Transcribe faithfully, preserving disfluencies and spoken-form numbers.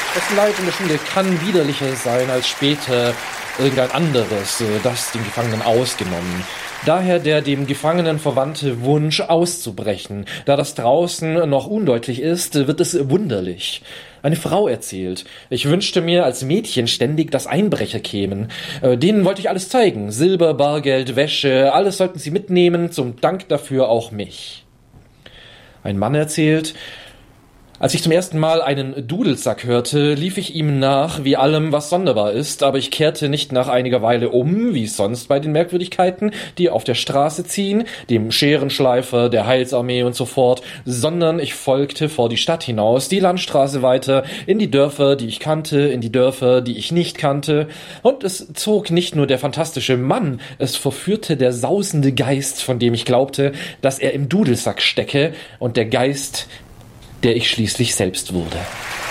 Das Leid in der Schule kann widerlicher sein als später irgendein anderes, das den Gefangenen ausgenommen. Daher der dem Gefangenen verwandte Wunsch auszubrechen. Da das draußen noch undeutlich ist, wird es wunderlich. Eine Frau erzählt: Ich wünschte mir als Mädchen ständig, dass Einbrecher kämen. Äh, denen wollte ich alles zeigen. Silber, Bargeld, Wäsche, alles sollten sie mitnehmen, zum Dank dafür auch mich. Ein Mann erzählt: Als ich zum ersten Mal einen Dudelsack hörte, lief ich ihm nach wie allem, was sonderbar ist, aber ich kehrte nicht nach einiger Weile um, wie sonst bei den Merkwürdigkeiten, die auf der Straße ziehen, dem Scherenschleifer, der Heilsarmee und so fort, sondern ich folgte vor die Stadt hinaus, die Landstraße weiter, in die Dörfer, die ich kannte, in die Dörfer, die ich nicht kannte, und es zog nicht nur der fantastische Mann, es verführte der sausende Geist, von dem ich glaubte, dass er im Dudelsack stecke, und der Geist, der ich schließlich selbst wurde.